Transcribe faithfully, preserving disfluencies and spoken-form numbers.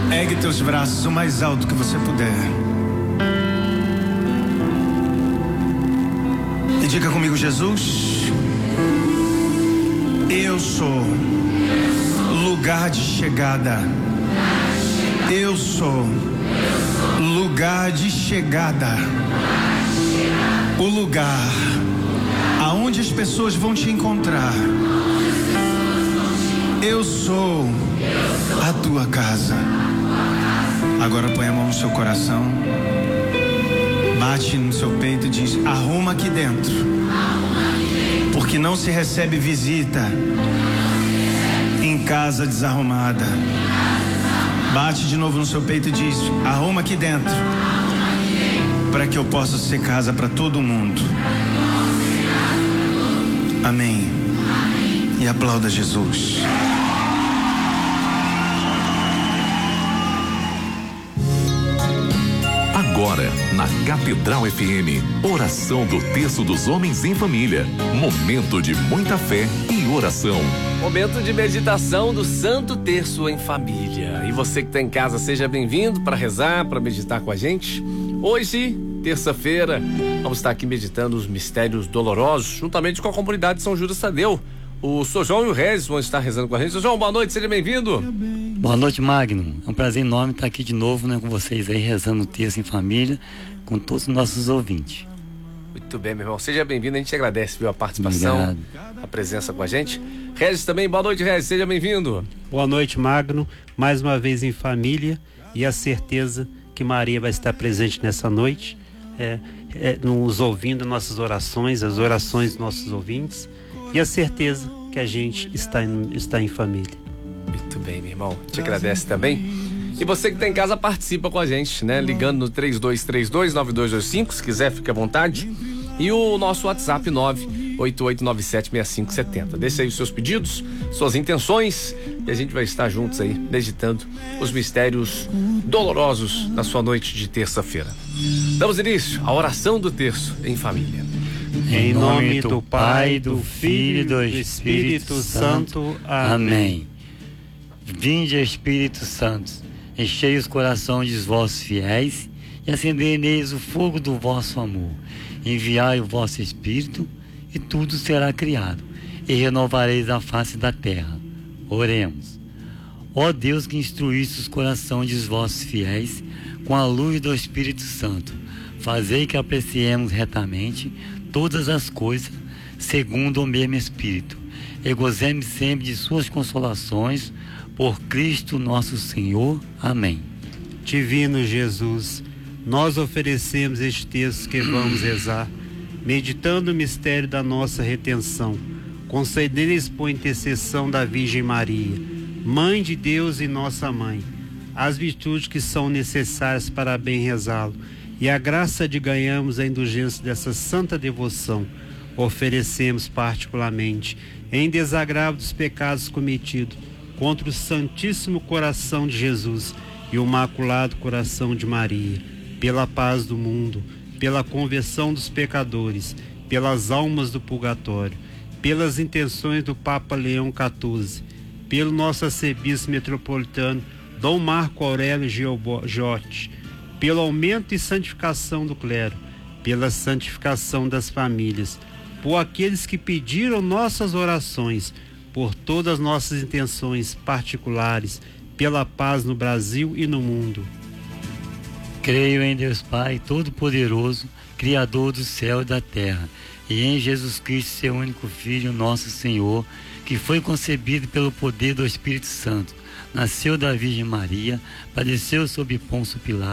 Ergue teus braços o mais alto que você puder. E diga comigo: Jesus, eu sou lugar de chegada. Eu sou lugar de chegada. O lugar aonde as pessoas vão te encontrar. Eu sou a tua casa. Agora põe a mão no seu coração, bate no seu peito e diz: arruma aqui dentro, porque não se recebe visita em casa desarrumada. Bate de novo no seu peito e diz: arruma aqui dentro, para que eu possa ser casa para todo mundo. Amém. E aplauda Jesus. Agora, na Catedral F M, oração do Terço dos Homens em Família. Momento de muita fé e oração. Momento de meditação do Santo Terço em Família. E você que está em casa, seja bem-vindo para rezar, para meditar com a gente. Hoje, terça-feira, vamos estar aqui meditando os mistérios dolorosos, juntamente com a comunidade de São Judas Tadeu. O Sr. João e o Regis vão estar rezando com a gente. Sr. João, boa noite, seja bem-vindo. Boa noite, Magno. É um prazer enorme estar aqui de novo, né, com vocês aí, rezando o Terço em Família, com todos os nossos ouvintes. Muito bem, meu irmão. Seja bem-vindo, a gente agradece, viu, a participação, Obrigado. A presença com a gente. Regis também, boa noite, Regis, seja bem-vindo. Boa noite, Magno. Mais uma vez em família, e a certeza que Maria vai estar presente nessa noite, é, é, nos ouvindo nossas orações, as orações dos nossos ouvintes, e a certeza que a gente está em, está em família. Muito bem, meu irmão. Te agradece também. E você que está em casa, participa com a gente, né? Ligando no três dois três dois, nove dois dois cinco, se quiser, fique à vontade. E o nosso WhatsApp nove oito oito nove sete seis cinco sete zero. Deixa aí os seus pedidos, suas intenções, e a gente vai estar juntos aí, meditando os mistérios dolorosos da sua noite de terça-feira. Damos início à oração do Terço em Família. Em nome do Pai, do Filho e do Espírito Santo. Amém. Vinde, Espírito Santo, enchei os corações dos vossos fiéis e acendei neles o fogo do vosso amor. Enviai o vosso Espírito e tudo será criado, e renovareis a face da terra. Oremos. Ó Deus, que instruísse os corações dos vossos fiéis com a luz do Espírito Santo, fazei que apreciemos retamente todas as coisas segundo o mesmo Espírito, e gozemos sempre de suas consolações, por Cristo nosso Senhor. Amém. Divino Jesus, nós oferecemos este texto que vamos rezar, meditando o mistério da nossa redenção, concedendo-lhes por intercessão da Virgem Maria, Mãe de Deus e nossa Mãe, as virtudes que são necessárias para bem rezá-lo, e a graça de ganharmos a indulgência dessa santa devoção. Oferecemos particularmente, em desagravo dos pecados cometidos contra o Santíssimo Coração de Jesus e o Imaculado Coração de Maria, pela paz do mundo, pela conversão dos pecadores, pelas almas do purgatório, pelas intenções do Papa Leão quatorze, pelo nosso arcebispo metropolitano Dom Marco Aurélio Giotti, pelo aumento e santificação do clero, pela santificação das famílias, por aqueles que pediram nossas orações, por todas as nossas intenções particulares, pela paz no Brasil e no mundo. Creio em Deus Pai Todo-Poderoso, Criador do céu e da terra, e em Jesus Cristo, seu único Filho, nosso Senhor, que foi concebido pelo poder do Espírito Santo, nasceu da Virgem Maria, padeceu sob Pôncio Pilatos,